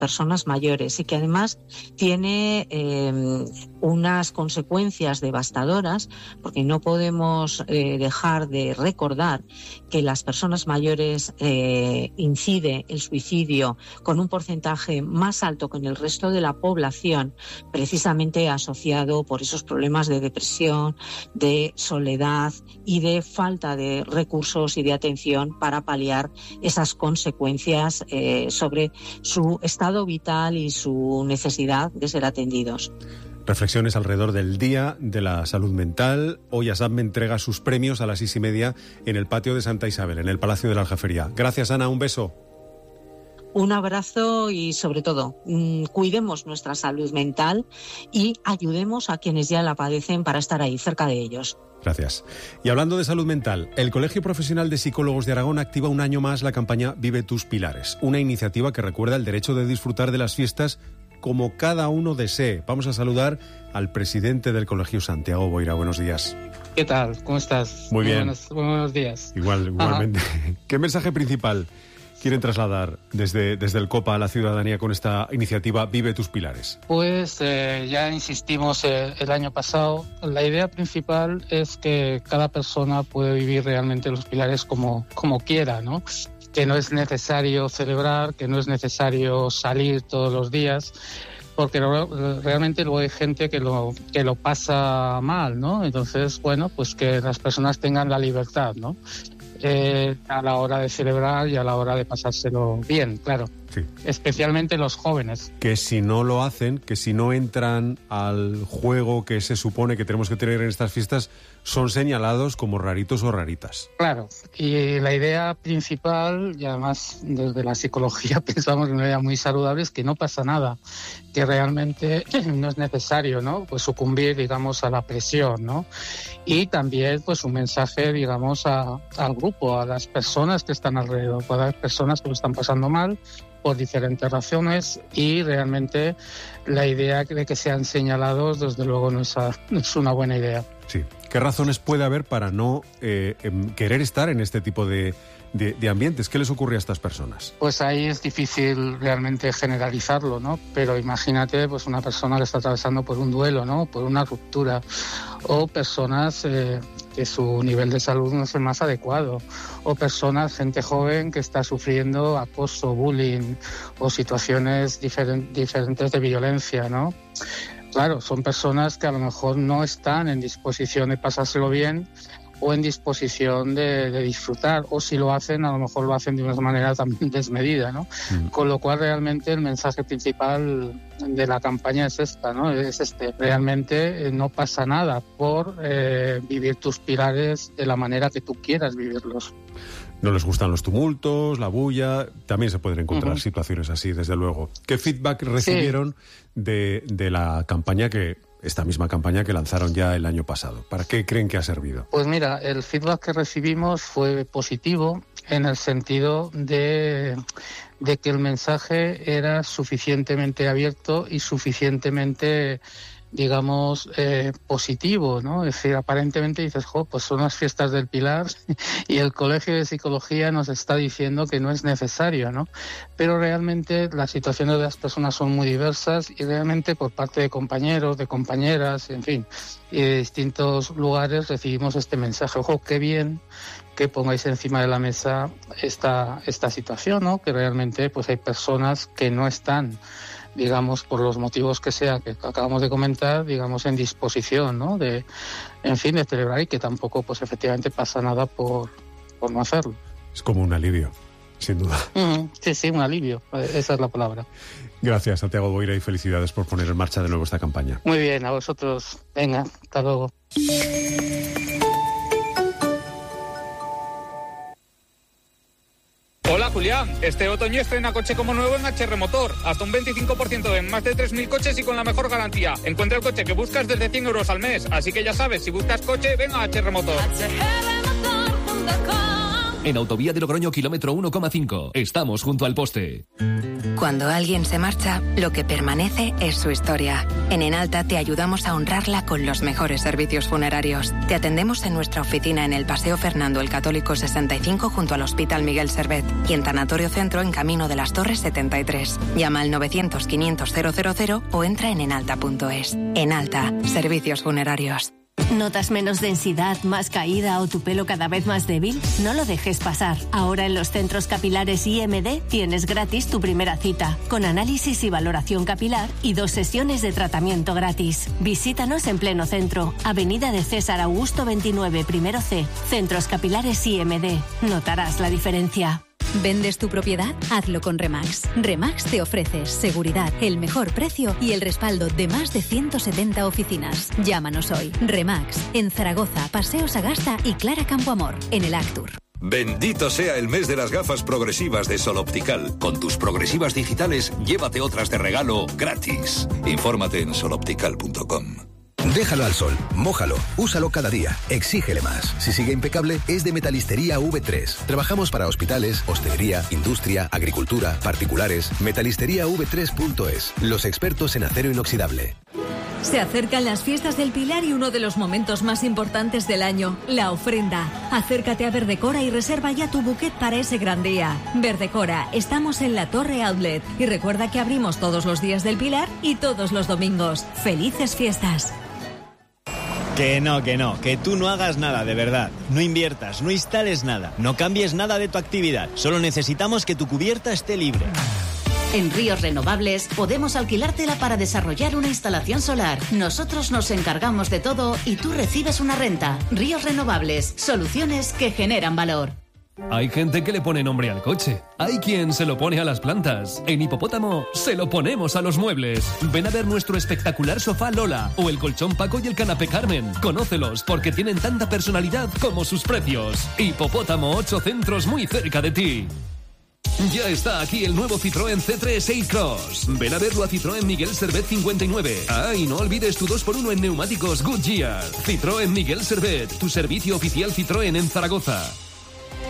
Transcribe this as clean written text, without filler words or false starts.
personas mayores y que además tiene unas consecuencias devastadoras, porque no podemos dejar de recordar que las personas mayores incide el suicidio con un porcentaje más alto que en el resto de la población, precisamente asociado por esos problemas de depresión, de soledad y de falta de recursos y de atención para paliar esas consecuencias sobre su estado vital y su necesidad de ser atendidos. Reflexiones alrededor del Día de la Salud Mental. Hoy ASAPME entrega sus premios a las 6:30 en el patio de Santa Isabel, en el Palacio de la Aljafería. Gracias, Ana, un beso. Un abrazo y, sobre todo, cuidemos nuestra salud mental y ayudemos a quienes ya la padecen para estar ahí, cerca de ellos. Gracias. Y hablando de salud mental, el Colegio Profesional de Psicólogos de Aragón activa un año más la campaña Vive tus Pilares, una iniciativa que recuerda el derecho de disfrutar de las fiestas como cada uno desee. Vamos a saludar al presidente del colegio, Santiago Boira. Buenos días. ¿Qué tal? ¿Cómo estás? Muy bien. Buenos días. Igualmente. ¿Qué mensaje principal quieren trasladar desde el COPA a la ciudadanía con esta iniciativa Vive tus Pilares? Pues ya insistimos el año pasado. La idea principal es que cada persona puede vivir realmente los pilares como quiera, ¿no? Que no es necesario celebrar, que no es necesario salir todos los días, porque realmente luego hay gente que lo pasa mal, ¿no? Entonces, bueno, pues que las personas tengan la libertad, ¿no? A la hora de celebrar y a la hora de pasárselo bien, claro. Sí. Especialmente los jóvenes. Que si no lo hacen, que si no entran al juego que se supone que tenemos que tener en estas fiestas, son señalados como raritos o raritas. Claro, y la idea principal, y además desde la psicología pensamos en una idea muy saludable, es que no pasa nada, que realmente no es necesario, ¿no? Pues sucumbir, digamos, a la presión, ¿no? Y también, pues, un mensaje, digamos, al grupo, a las personas que están alrededor, a las personas que lo están pasando mal por diferentes razones, y realmente la idea de que sean señalados, desde luego, no es una buena idea. Sí. ¿Qué razones puede haber para no querer estar en este tipo de ambientes? ¿Qué les ocurre a estas personas? Pues ahí es difícil realmente generalizarlo, ¿no? Pero imagínate, pues, una persona que está atravesando por un duelo, ¿no? Por una ruptura, o personas que su nivel de salud no es el más adecuado, o personas, gente joven que está sufriendo acoso, bullying o situaciones diferentes de violencia, ¿no? Claro, son personas que a lo mejor no están en disposición de pasárselo bien o en disposición de disfrutar, o si lo hacen, a lo mejor lo hacen de una manera también desmedida, ¿no? Con lo cual, realmente, el mensaje principal de la campaña es esta, ¿no? Realmente no pasa nada por vivir tus pilares de la manera que tú quieras vivirlos. No les gustan los tumultos, la bulla, también se pueden encontrar situaciones así, desde luego. ¿Qué feedback recibieron de la campaña esta misma campaña que lanzaron ya el año pasado? ¿Para qué creen que ha servido? Pues mira, el feedback que recibimos fue positivo, en el sentido de que el mensaje era suficientemente abierto y suficientemente, digamos, positivo, ¿no? Es decir, aparentemente dices, pues son las fiestas del Pilar y el Colegio de Psicología nos está diciendo que no es necesario, ¿no? Pero realmente las situaciones de las personas son muy diversas, y realmente por parte de compañeros, de compañeras, en fin, y de distintos lugares recibimos este mensaje. Ojo, qué bien que pongáis encima de la mesa esta situación, ¿no? Que realmente, pues, hay personas que no están, digamos, por los motivos que sea, que acabamos de comentar, digamos, en disposición, ¿no? De celebrar, y que tampoco, pues, efectivamente pasa nada por no hacerlo. Es como un alivio, sin duda. Sí, un alivio, esa es la palabra. Gracias, Santiago Boira, y felicidades por poner en marcha de nuevo esta campaña. Muy bien, a vosotros. Venga, hasta luego. Hola Julián, este otoño estrena coche como nuevo en HR Motor, hasta un 25% en más de 3.000 coches y con la mejor garantía. Encuentra el coche que buscas desde 100 euros al mes, así que ya sabes, si buscas coche, ven a HR Motor. En Autovía de Logroño, kilómetro 1,5. Estamos junto al poste. Cuando alguien se marcha, lo que permanece es su historia. En Enalta te ayudamos a honrarla con los mejores servicios funerarios. Te atendemos en nuestra oficina en el Paseo Fernando el Católico 65 junto al Hospital Miguel Servet y en Tanatorio Centro en Camino de las Torres 73. Llama al 900-500-000 o entra en enalta.es. Enalta, servicios funerarios. ¿Notas menos densidad, más caída o tu pelo cada vez más débil? No lo dejes pasar. Ahora en los centros capilares IMD tienes gratis tu primera cita, con análisis y valoración capilar y 2 sesiones de tratamiento gratis. Visítanos en pleno centro, Avenida de César Augusto 29, primero C, Centros Capilares IMD. Notarás la diferencia. ¿Vendes tu propiedad? Hazlo con Remax. Remax te ofrece seguridad, el mejor precio y el respaldo de más de 170 oficinas. Llámanos hoy. Remax, en Zaragoza, Paseo Sagasta y Clara Campoamor, en el Actur. Bendito sea el mes de las gafas progresivas de Sol Optical. Con tus progresivas digitales, llévate otras de regalo gratis. Infórmate en soloptical.com. Déjalo al sol, mójalo, úsalo cada día, exígele más. Si sigue impecable, es de Metalistería V3. Trabajamos para hospitales, hostelería, industria, agricultura, particulares. Metalisteriav3.es. Los expertos en acero inoxidable. Se acercan las fiestas del Pilar y uno de los momentos más importantes del año, la ofrenda. Acércate a Verdecora y reserva ya tu bouquet para ese gran día. Verdecora, estamos en la Torre Outlet y recuerda que abrimos todos los días del Pilar y todos los domingos. ¡Felices fiestas! Que tú no hagas nada, de verdad. No inviertas, no instales nada, no cambies nada de tu actividad. Solo necesitamos que tu cubierta esté libre. En Ríos Renovables podemos alquilártela para desarrollar una instalación solar. Nosotros nos encargamos de todo y tú recibes una renta. Ríos Renovables, soluciones que generan valor. Hay gente que le pone nombre al coche. Hay quien se lo pone a las plantas. En Hipopótamo se lo ponemos a los muebles. Ven a ver nuestro espectacular sofá Lola o el colchón Paco y el canapé Carmen. Conócelos porque tienen tanta personalidad como sus precios. Hipopótamo, 8 centros muy cerca de ti. Ya está aquí el nuevo Citroën C3 A-Cross. Ven a verlo a Citroën Miguel Servet 59. Ah, y no olvides tu 2x1 en neumáticos Goodyear. Citroën Miguel Servet, tu servicio oficial Citroën en Zaragoza.